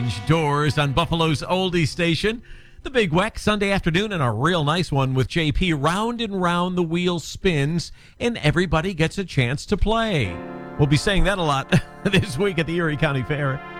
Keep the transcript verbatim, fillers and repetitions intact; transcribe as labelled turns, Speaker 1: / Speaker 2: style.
Speaker 1: Garage Doors on Buffalo's oldie station. The Big Weck, Sunday afternoon, and a real nice one with J P. Round and round the wheel spins, and everybody gets a chance to play. We'll be saying that a lot this week at the Erie County Fair.